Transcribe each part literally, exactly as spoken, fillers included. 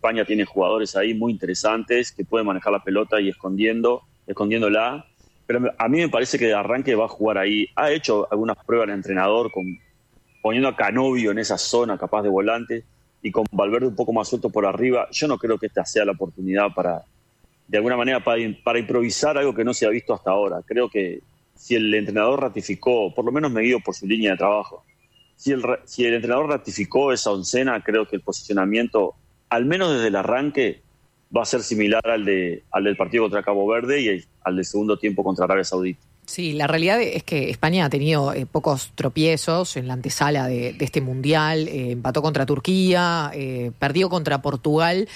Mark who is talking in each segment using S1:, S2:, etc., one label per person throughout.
S1: España tiene jugadores ahí muy interesantes que pueden manejar la pelota y escondiendo, escondiéndola. Pero a mí me parece que de arranque va a jugar ahí. Ha hecho algunas pruebas el entrenador con, poniendo a Canovio en esa zona capaz de volante y con Valverde un poco más suelto por arriba. Yo no creo que esta sea la oportunidad para, de alguna manera, para, para improvisar algo que no se ha visto hasta ahora. Creo que si el entrenador ratificó, por lo menos me guío por su línea de trabajo, si el, si el entrenador ratificó esa oncena, creo que el posicionamiento, al menos desde el arranque, va a ser similar al, de, al del partido contra Cabo Verde y el, al del segundo tiempo contra Arabia Saudita.
S2: Sí, la realidad es que España ha tenido eh, pocos tropiezos en la antesala de, de este Mundial, eh, empató contra Turquía, eh, perdió contra Portugal.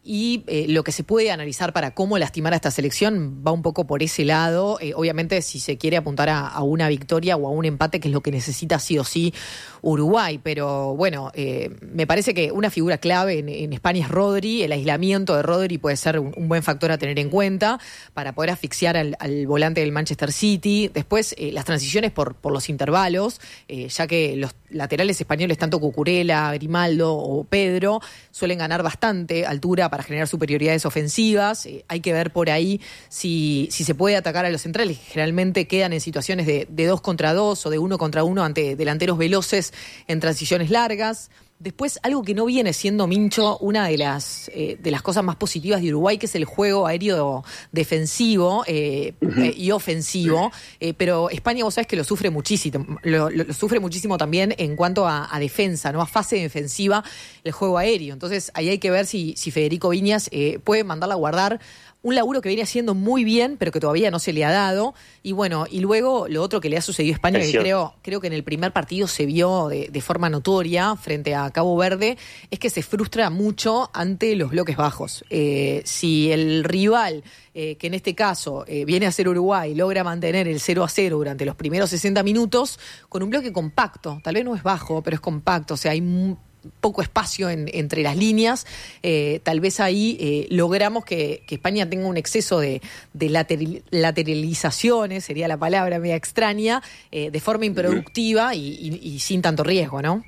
S2: Y eh, lo que se puede analizar para cómo lastimar a esta selección va un poco por ese lado. Eh, obviamente, si se quiere apuntar a, a una victoria o a un empate, que es lo que necesita sí o sí Uruguay. Pero bueno, eh, me parece que una figura clave en, en España es Rodri. El aislamiento de Rodri puede ser un, un buen factor a tener en cuenta para poder asfixiar al, al volante del Manchester City. Después, eh, las transiciones por, por los intervalos, eh, ya que los laterales españoles, tanto Cucurella, Grimaldo o Pedro, suelen ganar bastante altura para generar superioridades ofensivas. Eh, hay que ver por ahí si, si se puede atacar a los centrales, que generalmente quedan en situaciones de, de dos contra dos o de uno contra uno ante delanteros veloces en transiciones largas. Después, algo que no viene siendo, Mincho, una de las eh, de las cosas más positivas de Uruguay, que es el juego aéreo defensivo eh, eh, y ofensivo, eh, pero España, vos sabés que lo sufre muchísimo, lo, lo, lo sufre muchísimo también en cuanto a, a defensa, ¿no? A fase defensiva, el juego aéreo. Entonces, ahí hay que ver si, si Federico Viñas eh, puede mandarla a guardar. Un laburo que viene haciendo muy bien, pero que todavía no se le ha dado. Y bueno, y luego lo otro que le ha sucedido a España, que creo, creo que en el primer partido se vio de, de forma notoria frente a Cabo Verde, es que se frustra mucho ante los bloques bajos. Eh, si el rival, eh, que en este caso eh, viene a ser Uruguay, logra mantener el cero a cero durante los primeros sesenta minutos, con un bloque compacto, tal vez no es bajo, pero es compacto, o sea, hay un poco espacio en, entre las líneas, eh, tal vez ahí eh, logramos que, que España tenga un exceso de, de lateral, lateralizaciones, sería la palabra media extraña, eh, de forma improductiva y, y, y sin tanto riesgo, ¿no?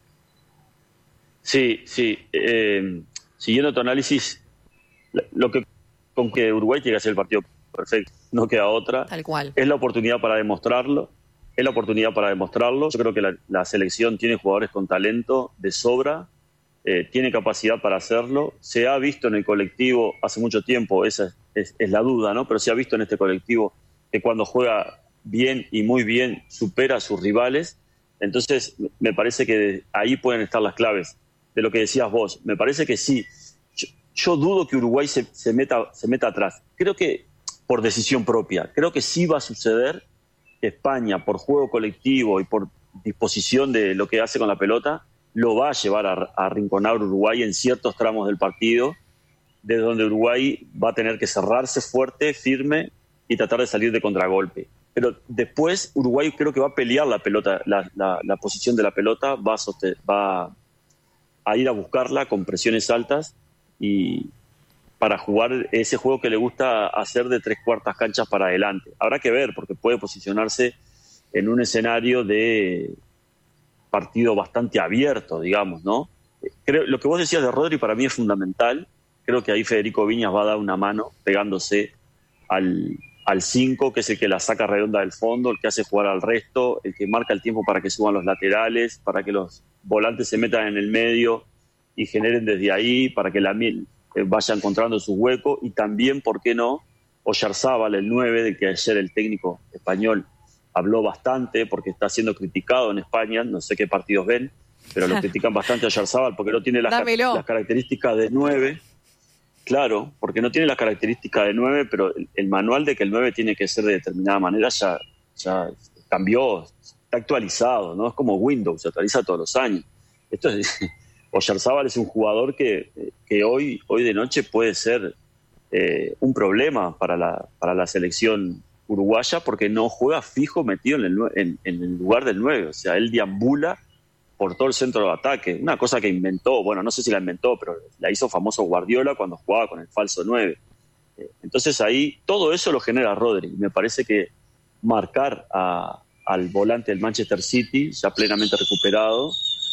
S1: Sí, sí. Eh, siguiendo tu análisis, lo que con que Uruguay tiene que hacer el partido perfecto, no queda otra.
S2: Tal cual.
S1: Es la oportunidad para demostrarlo. Es la oportunidad para demostrarlo. Yo creo que la, la selección tiene jugadores con talento de sobra, eh, tiene capacidad para hacerlo. Se ha visto en el colectivo hace mucho tiempo, esa es, es la duda, ¿no? Pero se ha visto en este colectivo que cuando juega bien y muy bien supera a sus rivales. Entonces, me parece que ahí pueden estar las claves de lo que decías vos. Me parece que sí. Yo, yo dudo que Uruguay se, se, meta, se meta atrás. Creo que por decisión propia. Creo que sí va a suceder. España, por juego colectivo y por disposición de lo que hace con la pelota, lo va a llevar a, a arrinconar Uruguay en ciertos tramos del partido, desde donde Uruguay va a tener que cerrarse fuerte, firme y tratar de salir de contragolpe. Pero después Uruguay creo que va a pelear la pelota, la, la, la posición de la pelota, va a, sostener, va a ir a buscarla con presiones altas y para jugar ese juego que le gusta hacer de tres cuartas canchas para adelante. Habrá que ver, porque puede posicionarse en un escenario de partido bastante abierto, digamos, ¿no? Creo, lo que vos decías de Rodri para mí es fundamental. Creo que ahí Federico Viñas va a dar una mano pegándose al al cinco, que es el que la saca redonda del fondo, el que hace jugar al resto, el que marca el tiempo para que suban los laterales, para que los volantes se metan en el medio y generen desde ahí, para que la vaya encontrando su hueco, y también, ¿por qué no?, Oyarzábal, el nueve, del que ayer el técnico español habló bastante, porque está siendo criticado en España, no sé qué partidos ven, pero lo critican bastante a Oyarzábal porque no tiene las, las características de nueve. Claro, porque no tiene las características de nueve, pero el, el manual de que el nueve tiene que ser de determinada manera ya, ya cambió, está actualizado, ¿no? Es como Windows, se actualiza todos los años. Esto es, Oyarzábal es un jugador que, que hoy, hoy de noche puede ser eh, un problema para la, para la selección uruguaya, porque no juega fijo metido en el, en, en el lugar del nueve, o sea, él deambula por todo el centro de ataque, una cosa que inventó, bueno, no sé si la inventó, pero la hizo famoso Guardiola cuando jugaba con el falso nueve. Entonces ahí todo eso lo genera Rodri. Me parece que marcar a, al volante del Manchester City, ya plenamente recuperado,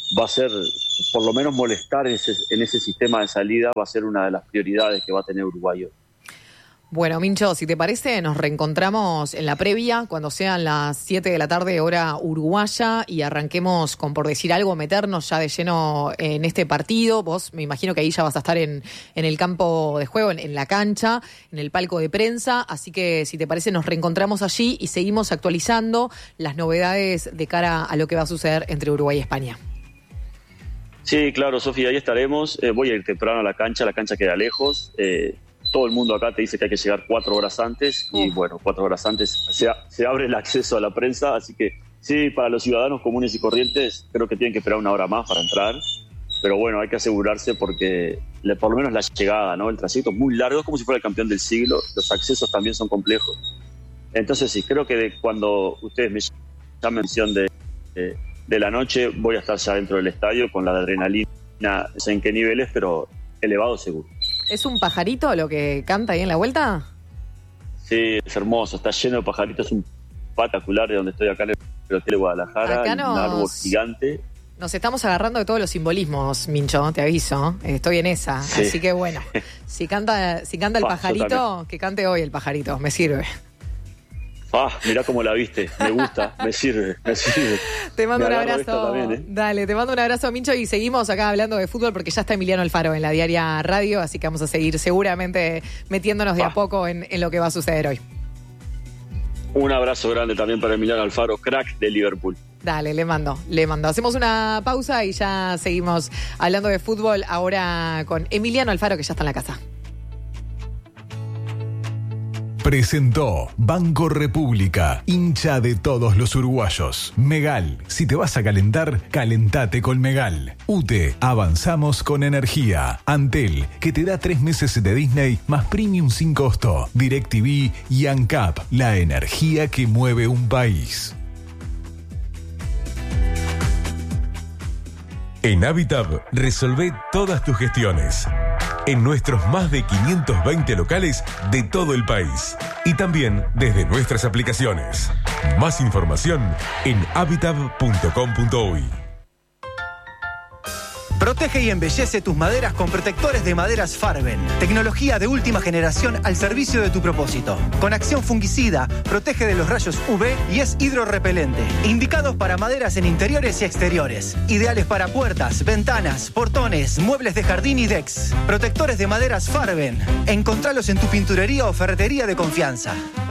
S1: va a ser, por lo menos molestar en ese, en ese sistema de salida, va a ser una de las prioridades que va a tener Uruguay hoy.
S2: Bueno, Mincho, si te parece, nos reencontramos en la previa, cuando sean las siete de la tarde, hora uruguaya, y arranquemos con, por decir algo, meternos ya de lleno en este partido. Vos, me imagino que ahí ya vas a estar en, en el campo de juego, en, en la cancha, en el palco de prensa, así que, si te parece, nos reencontramos allí y seguimos actualizando las novedades de cara a lo que va a suceder entre Uruguay y España.
S1: Sí, claro, Sofía, ahí estaremos. Eh, voy a ir temprano a la cancha, la cancha queda lejos. Eh, todo el mundo acá te dice que hay que llegar cuatro horas antes y bueno, cuatro horas antes se, se abre el acceso a la prensa, así que sí, para los ciudadanos comunes y corrientes creo que tienen que esperar una hora más para entrar, pero bueno, hay que asegurarse porque le, por lo menos la llegada, ¿no? El trayecto es muy largo, es como si fuera el campeón del siglo, los accesos también son complejos. Entonces sí, creo que de, cuando ustedes me llamen mención de, de, de la noche, voy a estar ya dentro del estadio con la adrenalina, no sé en qué niveles, pero elevado seguro.
S2: ¿Es un pajarito lo que canta ahí en la vuelta?
S1: Sí, es hermoso, está lleno de pajaritos, es un espectacular de donde estoy acá en el Hotel de Guadalajara,
S2: acá nos,
S1: un árbol gigante.
S2: Nos estamos agarrando de todos los simbolismos, Mincho, te aviso, estoy en esa, sí. Así que bueno, si canta, si canta el ah, pajarito, que cante hoy el pajarito, me sirve.
S1: Ah, mirá cómo la viste, me gusta, me sirve, me sirve.
S2: Te mando
S1: me
S2: un abrazo.
S1: También, ¿eh?
S2: Dale, te mando un abrazo, Mincho, y seguimos acá hablando de fútbol porque ya está Emiliano Alfaro en la Diaria Radio, así que vamos a seguir seguramente metiéndonos de ah. a poco en, en lo que va a suceder hoy.
S1: Un abrazo grande también para Emiliano Alfaro, crack de Liverpool.
S2: Dale, le mando, le mando. Hacemos una pausa y ya seguimos hablando de fútbol ahora con Emiliano Alfaro, que ya está en la casa.
S3: Presentó Banco República, hincha de todos los uruguayos. Megal, si te vas a calentar, calentate con Megal. U T E, avanzamos con energía. Antel, que te da tres meses de Disney más Premium sin costo. DirecTV y ANCAP, la energía que mueve un país. En Habitab, resolvé todas tus gestiones. En nuestros más de quinientos veinte locales de todo el país. Y también desde nuestras aplicaciones. Más información en habitab punto com punto uy.
S4: Protege y embellece tus maderas con protectores de maderas Farben. Tecnología de última generación al servicio de tu propósito. Con acción fungicida, protege de los rayos U V y es hidrorrepelente. Indicados para maderas en interiores y exteriores. Ideales para puertas, ventanas, portones, muebles de jardín y decks. Protectores de maderas Farben. Encontralos en tu pinturería o ferretería de confianza.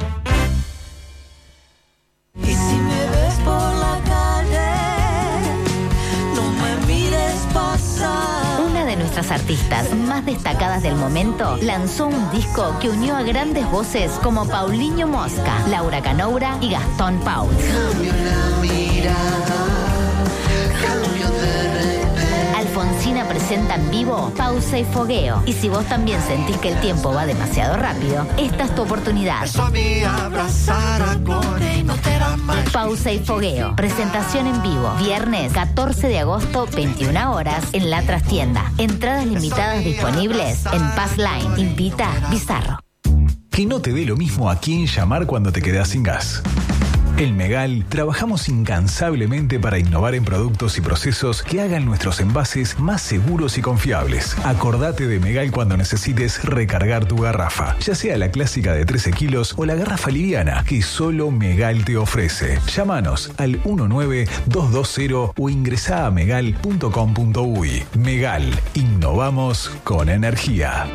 S5: Y si me ves por la calle, no me mires pasar.
S6: Una de nuestras artistas más destacadas del momento lanzó un disco que unió a grandes voces como Paulinho Mosca, Laura Canoura y Gastón Paul.
S5: Cambio la mirada, cambio de repente.
S6: Alfonsina presenta en vivo Pausa y Fogueo. Y si vos también sentís que el tiempo va demasiado rápido, esta es tu oportunidad.
S5: Eso a mí abrazar a Cone y no te da más.
S6: Pausa y Fogueo. Presentación en vivo. Viernes catorce de agosto, veintiuna horas, en La Trastienda. Entradas limitadas disponibles en Pass Line. Invita Bizarro.
S3: Que no te dé lo mismo a quién llamar cuando te quedas sin gas. En Megal trabajamos incansablemente para innovar en productos y procesos que hagan nuestros envases más seguros y confiables. Acordate de Megal cuando necesites recargar tu garrafa, ya sea la clásica de trece kilos o la garrafa liviana que solo Megal te ofrece. Llámanos al uno nueve dos dos cero o ingresá a megal punto com punto uy. Megal, innovamos con energía.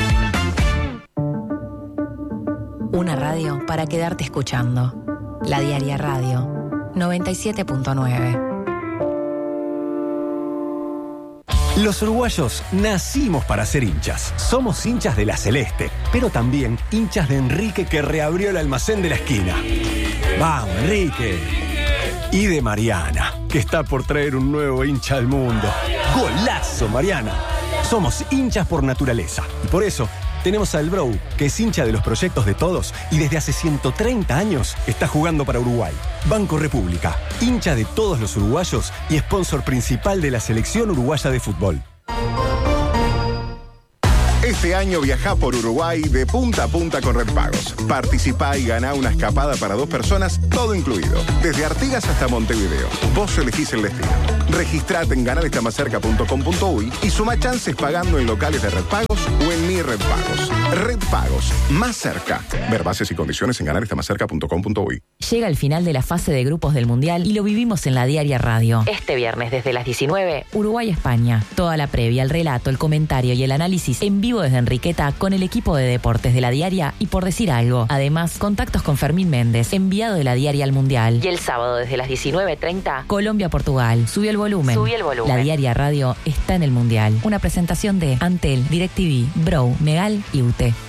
S7: Una radio para quedarte escuchando. La Diaria Radio, noventa y siete punto nueve.
S8: Los uruguayos nacimos para ser hinchas. Somos hinchas de la Celeste, pero también hinchas de Enrique, que reabrió el almacén de la esquina. ¡Vamos, Enrique! Y de Mariana, que está por traer un nuevo hincha al mundo. ¡Golazo, Mariana! Somos hinchas por naturaleza y por eso tenemos al Bro, que es hincha de los proyectos de todos y desde hace ciento treinta años está jugando para Uruguay. Banco República, hincha de todos los uruguayos y sponsor principal de la selección uruguaya de fútbol.
S9: Este año viajá por Uruguay de punta a punta con Red Pagos. Participá y ganá una escapada para dos personas, todo incluido. Desde Artigas hasta Montevideo. Vos elegís el destino. Registrate en ganar está más cerca punto com punto uy y suma chances pagando en locales de Red Pagos o en Mi Red Pagos. Red Pagos, más cerca. Ver bases y condiciones en ganar está más cerca punto com punto uy.
S7: Llega el final de la fase de grupos del Mundial y lo vivimos en la Diaria Radio. Este viernes desde las diecinueve, Uruguay-España. Toda la previa, el relato, el comentario y el análisis en vivo desde Enriqueta con el equipo de deportes de la Diaria y Por Decir Algo. Además, contactos con Fermín Méndez, enviado de la Diaria al Mundial. Y el sábado desde las diecinueve treinta, Colombia-Portugal. Sube el volumen. Sube el volumen. La Diaria Radio está en el Mundial. Una presentación de Antel, DirecTV, Bro, Megal y U T E.